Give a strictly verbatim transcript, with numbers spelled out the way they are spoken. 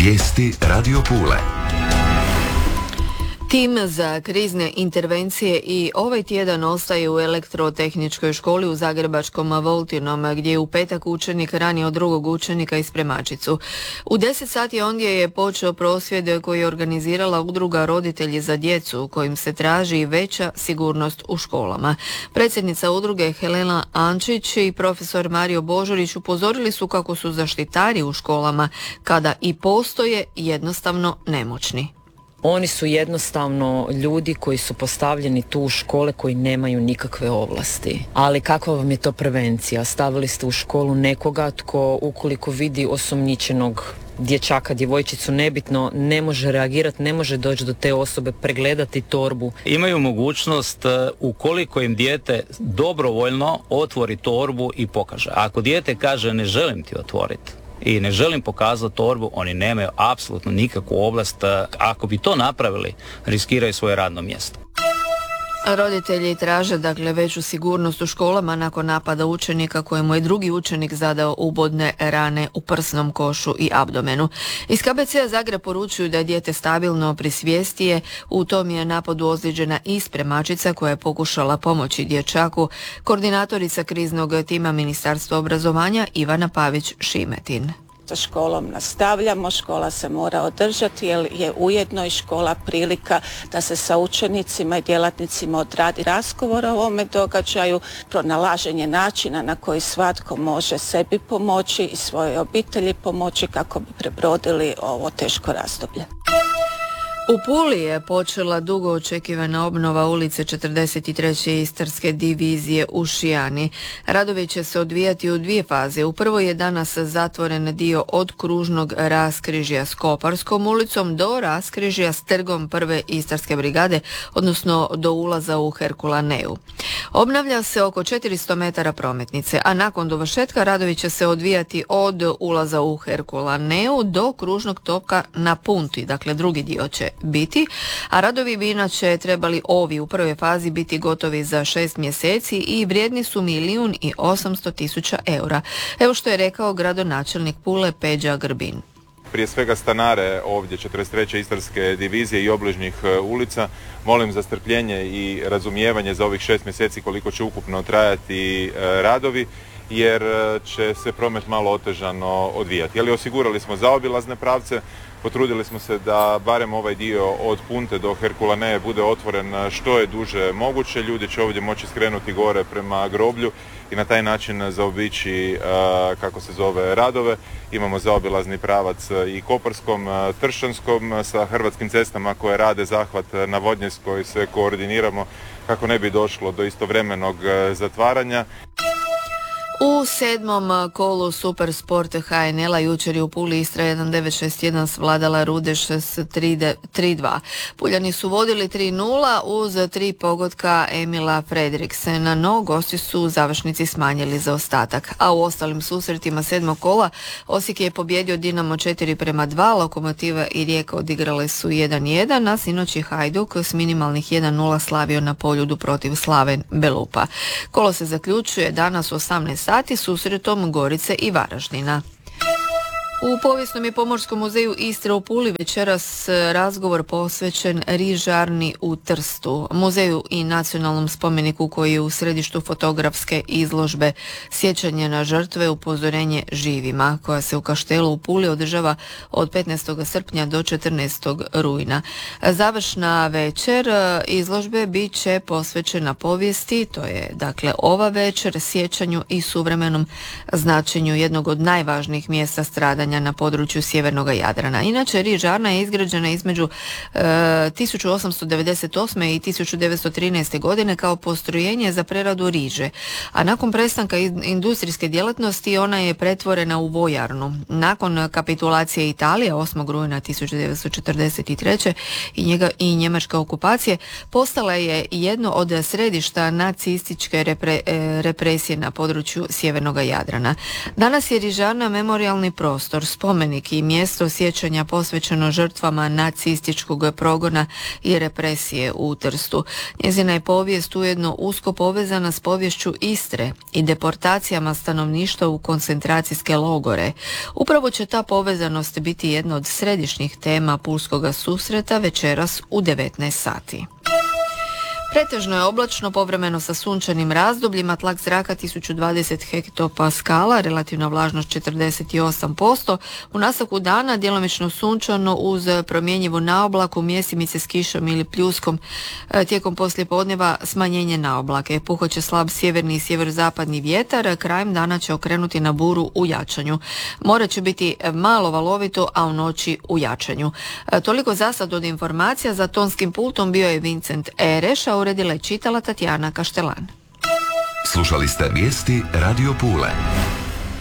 Vijesti Radio Pule. Tim za krizne intervencije i ovaj tjedan ostaje u Elektrotehničkoj školi u zagrebačkom Voltinom, gdje je u petak učenik ranio drugog učenika i spremačicu. U deset sati ondje je počeo prosvjed koji je organizirala udruga Roditelji za djecu, kojim se traži veća sigurnost u školama. Predsjednica udruge Helena Ančić i profesor Mario Božurić upozorili su kako su zaštitari u školama, kada i postoje, jednostavno nemoćni. Oni su jednostavno ljudi koji su postavljeni tu u škole koji nemaju nikakve ovlasti. Ali kakva vam je to prevencija? Stavili ste u školu nekoga tko ukoliko vidi osumnjičenog dječaka, djevojčicu, nebitno, ne može reagirati, ne može doći do te osobe, pregledati torbu. Imaju mogućnost ukoliko im dijete dobrovoljno otvori torbu i pokaže. Ako dijete kaže ne želim ti otvoriti i ne želim pokazati torbu, oni nemaju apsolutno nikakvu ovlast. Ako bi to napravili, riskiraju svoje radno mjesto. Roditelji traže dakle veću sigurnost u školama nakon napada učenika kojemu je drugi učenik zadao ubodne rane u prsnom košu i abdomenu. Iz K B C-a Zagreb poručuju da je dijete stabilno pri svijesti je. U tom je napadu ozlijeđena i spremačica koja je pokušala pomoći dječaku. Koordinatorica kriznog tima Ministarstva obrazovanja Ivana Pavić-Šimetin. Sa školom nastavljamo, škola se mora održati jer je ujedno i škola prilika da se sa učenicima i djelatnicima odradi razgovor o ovome događaju, pronalaženje načina na koji svatko može sebi pomoći i svojoj obitelji pomoći kako bi prebrodili ovo teško razdoblje. U Puli je počela dugo očekivana obnova ulice četrdeset treće Istarske divizije u Šijani. Radovi će se odvijati u dvije faze. U prvoj je danas zatvoren dio od kružnog raskrižja s Koparskom ulicom do raskrižja s trgom prve Istarske brigade, odnosno do ulaza u Herkulaneu. Obnavlja se oko četiristo metara prometnice, a nakon dovršetka radovi će se odvijati od ulaza u Herkulaneu do kružnog toka na Punti, dakle drugi dio će biti, a radovi bi inače trebali ovi u prvoj fazi biti gotovi za šest mjeseci i vrijedni su milijun i osamsto tisuća eura. Evo što je rekao gradonačelnik Pule Peđa Grbin. Prije svega stanare ovdje četrdeset treće Istarske divizije i obližnjih ulica molim za strpljenje i razumijevanje za ovih šest mjeseci koliko će ukupno trajati radovi, jer će se promet malo otežano odvijati. Ali osigurali smo zaobilazne pravce, potrudili smo se da barem ovaj dio od Punte do Herkulaneje bude otvoren što je duže moguće. Ljudi će ovdje moći skrenuti gore prema groblju i na taj način zaobići, kako se zove, radove. Imamo zaobilazni pravac i Koparskom, Tršćanskom sa Hrvatskim cestama koje rade zahvat na Vodnjevskoj, sve koordiniramo kako ne bi došlo do istovremenog zatvaranja. U sedmom kolu Supersport H N L-a jučer je u Puli Istra jedan devet šest jedan svladala Rudeš s tri dva. Puljani su vodili tri nula uz tri pogotka Emila Fredriksena, no gosti su u završnici smanjili zaostatak. A u ostalim susretima sedmog kola Osijek je pobjedio Dinamo četiri prema dva, Lokomotiva i Rijeka odigrale su jedan jedan, a sinoć je Hajduk s minimalnih jedan nula slavio na Poljudu protiv Slaven Belupa. Kolo se zaključuje danas u osamnaest sati susretom Gorice i Varaždina. U Povijesnom i Pomorskom muzeju Istre u Puli večeras razgovor posvećen rižarni u Trstu, muzeju i nacionalnom spomeniku koji je u središtu fotografske izložbe Sjećanje na žrtve, upozorenje živima, koja se u Kaštelu u Puli održava od petnaestog srpnja do četrnaestog rujna. Završna večer izložbe bit će posvećena povijesti, to je dakle ova večer, sjećanju i suvremenom značenju jednog od najvažnijih mjesta stradanja na području sjevernog Jadrana. Inače, rižarna je izgrađena između e, tisuću osamsto devedeset osme i tisuću devetsto trinaeste. godine kao postrojenje za preradu riže, a nakon prestanka industrijske djelatnosti ona je pretvorena u vojarnu. Nakon kapitulacije Italije osmog rujna tisuću devetsto četrdeset treće. i, njega, i njemačke okupacije postala je jedno od središta nacističke repre, e, represije na području sjevernog Jadrana. Danas je rižarna memorijalni prostor prostor, spomenik i mjesto sjećanja posvećeno žrtvama nacističkog progona i represije u Trstu. Njezina je povijest ujedno usko povezana s poviješću Istre i deportacijama stanovništva u koncentracijske logore. Upravo će ta povezanost biti jedna od središnjih tema pulskoga susreta večeras u devetnaest sati. Pretežno je oblačno, povremeno sa sunčanim razdobljima, tlak zraka tisuću dvadeset hektopaskala, relativna vlažnost četrdeset osam posto. U nastavku dana djelomično sunčano uz promjenjivu naoblaku, mjesimice s kišom ili pljuskom. Tijekom poslijepodneva smanjenje naoblake. Puhat će slab sjeverni i sjeverozapadni vjetar, krajem dana će okrenuti na buru u jačanju. More će biti malo valovito, a u noći u jačanju. Toliko za sad od informacija. Za tonskim pultom bio je Vincent Ereš, a uredila je čitala Tatjana Kaštelan. Slušali ste vijesti Radio Pule.